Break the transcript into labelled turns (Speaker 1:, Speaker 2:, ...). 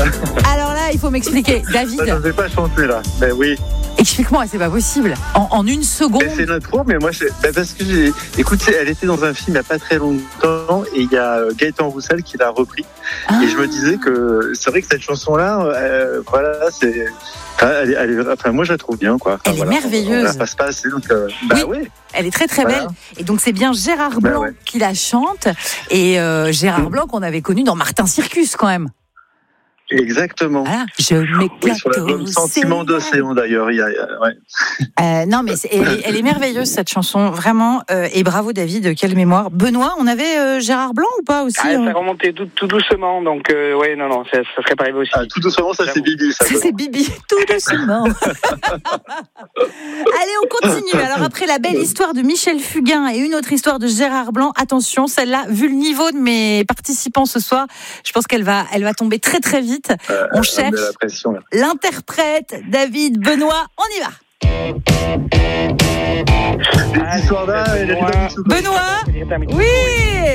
Speaker 1: Alors là, il faut m'expliquer. David.
Speaker 2: Ça ne fait pas chanter là. Ben oui.
Speaker 1: Explique-moi, c'est pas possible. En une seconde.
Speaker 2: C'est l'intro, mais moi, parce que écoute, elle était dans un film il n'y a pas très longtemps et il y a Gaëtan Roussel qui l'a repris. Et je me disais que c'est vrai que cette chanson-là, voilà, c'est. Enfin, moi, je la trouve bien, quoi.
Speaker 1: Elle est merveilleuse.
Speaker 2: On la passe pas assez, donc.
Speaker 1: Oui.
Speaker 2: Ouais.
Speaker 1: Elle est très très belle. Et donc c'est bien Gérard Blanc qui la chante. Et Gérard Blanc qu'on avait connu dans Martin Circus quand même.
Speaker 2: Exactement.
Speaker 1: Voilà. Je m'éclate
Speaker 2: sur l'album Sentiment d'océan d'ailleurs.
Speaker 1: Non mais elle est merveilleuse cette chanson vraiment. Et bravo David, quelle mémoire. Benoît, on avait Gérard Blanc ou pas aussi
Speaker 3: Ça remontait tout doucement, donc ouais non, ça serait pas arrivé aussi.
Speaker 2: Tout doucement, ça c'est Bibi. Ça
Speaker 1: c'est Bibi, tout doucement. Allez, on continue. Alors après la belle histoire de Michel Fugain et une autre histoire de Gérard Blanc, attention, celle-là, vu le niveau de mes participants ce soir, je pense qu'elle va tomber très très vite. On cherche l'interprète David, Benoît, on y va.
Speaker 2: Benoît,
Speaker 1: oui.